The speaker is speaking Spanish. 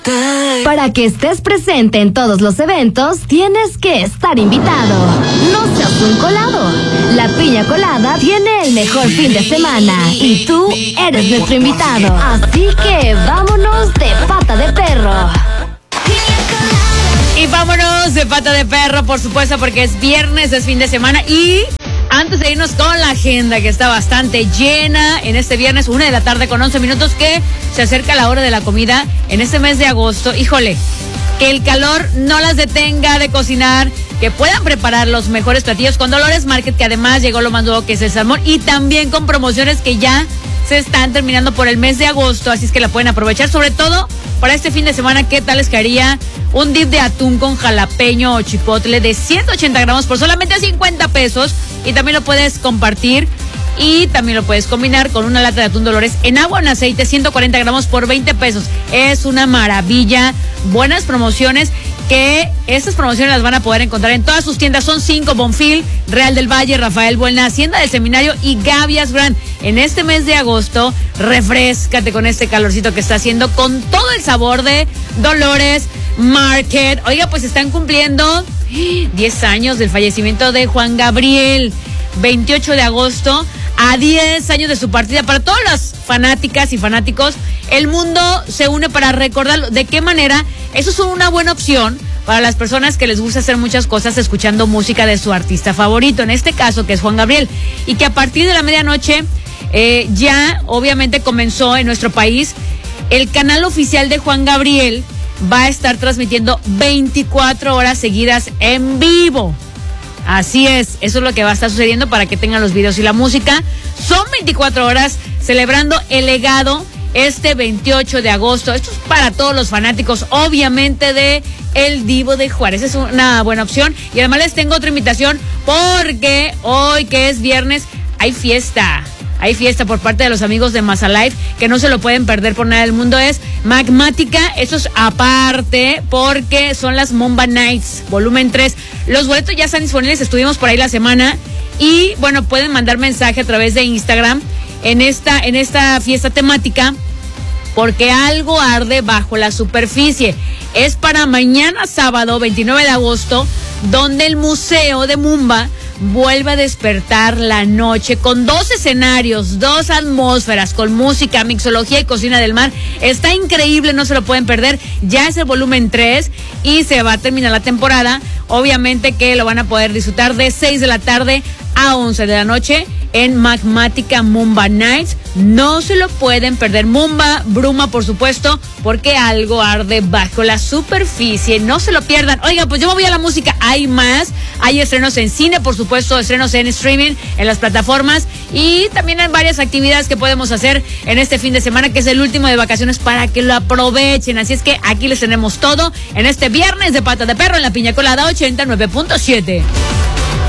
Para que estés presente en todos los eventos, tienes que estar invitado. No seas un colado. La Piña Colada tiene el mejor fin de semana y tú eres nuestro invitado. Así que vámonos de pata de perro. Y vámonos de pata de perro, por supuesto, porque es viernes, es fin de semana. Y antes de irnos con la agenda, que está bastante llena en este viernes, 1:00 p.m. con 11 minutos, que se acerca la hora de la comida en este mes de agosto. Híjole, que el calor no las detenga de cocinar, que puedan preparar los mejores platillos con Dolores Market, que además llegó lo más nuevo, que es el salmón, y también con promociones que ya se están terminando por el mes de agosto, así es que la pueden aprovechar, sobre todo para este fin de semana. ¿Qué tal les caería un dip de atún con jalapeño o chipotle de 180 gramos por solamente 50 pesos? Y también lo puedes compartir y también lo puedes combinar con una lata de atún Dolores en agua o en aceite, 140 gramos por 20 pesos. Es una maravilla. Buenas promociones, que estas promociones las van a poder encontrar en todas sus tiendas. Son 5: Bonfil, Real del Valle, Rafael Buelna, Hacienda del Seminario y Gavias Grand. En este mes de agosto, refréscate con este calorcito que está haciendo, con todo el sabor de Dolores Market. Oiga, pues están cumpliendo 10 años del fallecimiento de Juan Gabriel. 28 de agosto, a 10 años de su partida. Para todas las fanáticas y fanáticos, el mundo se une para recordarlo. ¿De qué manera? Eso es una buena opción para las personas que les gusta hacer muchas cosas escuchando música de su artista favorito, en este caso, que es Juan Gabriel, y que a partir de la medianoche ya obviamente comenzó en nuestro país el canal oficial de Juan Gabriel. Va a estar transmitiendo 24 horas seguidas en vivo. Así es, eso es lo que va a estar sucediendo, para que tengan los videos y la música. Son 24 horas celebrando el legado este 28 de agosto. Esto es para todos los fanáticos, obviamente, de El Divo de Juárez. Es una buena opción. Y además les tengo otra invitación, porque hoy, que es viernes, hay fiesta. Hay fiesta por parte de los amigos de Mazalife, que no se lo pueden perder por nada del mundo. Es Magmática, eso es aparte, porque son las Momba Nights, volumen 3. Los boletos ya están disponibles, estuvimos por ahí la semana. Y bueno, pueden mandar mensaje a través de Instagram en esta fiesta temática, porque algo arde bajo la superficie. Es para mañana sábado, 29 de agosto, donde el Museo de Mumba vuelve a despertar la noche con 2 escenarios, 2 atmósferas, con música, mixología y cocina del mar. Está increíble, no se lo pueden perder. Ya es el volumen 3 y se va a terminar la temporada. Obviamente que lo van a poder disfrutar de 6 de la tarde a 11 de la noche en Magmática Mumba Nights. No se lo pueden perder. Mumba, bruma, por supuesto, porque algo arde bajo la superficie. No se lo pierdan. Oiga, pues yo me voy a la música. Hay más. Hay estrenos en cine, por supuesto, estrenos en streaming, en las plataformas, y también hay varias actividades que podemos hacer en este fin de semana, que es el último de vacaciones, para que lo aprovechen. Así es que aquí les tenemos todo en este viernes de Pata de Perro en la Piña Colada 89.7.